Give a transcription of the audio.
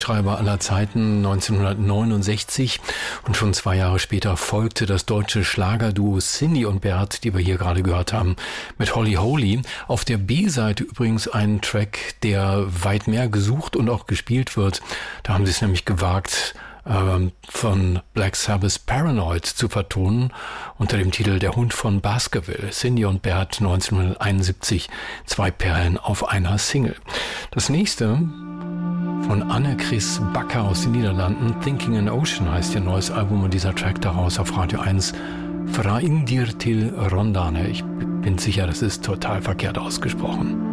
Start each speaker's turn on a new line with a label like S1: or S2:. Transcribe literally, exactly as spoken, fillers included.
S1: Schreiber aller Zeiten neunzehnhundertneunundsechzig, und schon zwei Jahre später folgte das deutsche Schlagerduo Cindy und Bert, die wir hier gerade gehört haben, mit Holly Holy. Auf der B-Seite übrigens ein Track, der weit mehr gesucht und auch gespielt wird. Da haben sie es nämlich gewagt, ähm, von Black Sabbath Paranoid zu vertonen, unter dem Titel Der Hund von Baskerville. Cindy und Bert neunzehnhunderteinundsiebzig, zwei Perlen auf einer Single. Das nächste von Anne-Chris Bakker aus den Niederlanden. Thinking an Ocean heißt ihr neues Album, und dieser Track daraus auf Radio eins. Fra Indir til Rondane. Ich bin sicher, das ist total verkehrt ausgesprochen.